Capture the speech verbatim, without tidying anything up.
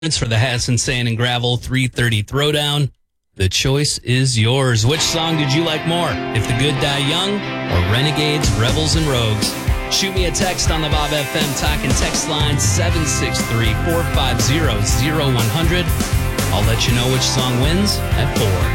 It's for the Hassan Sand and Gravel three thirty Throwdown. The choice is yours. Which song did you like more? If the Good Die Young or Renegades, Rebels, and Rogues? Shoot me a text on the Bob F M Talk and Text line seven six three, four five zero, zero one zero zero. I'll let you know which song wins at four.